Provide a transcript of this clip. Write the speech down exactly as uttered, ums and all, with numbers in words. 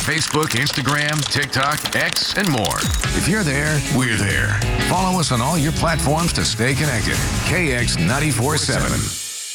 Facebook, Instagram, TikTok, X, and more. If you're there, we're there. Follow us on all your platforms to stay connected. K X nine four seven.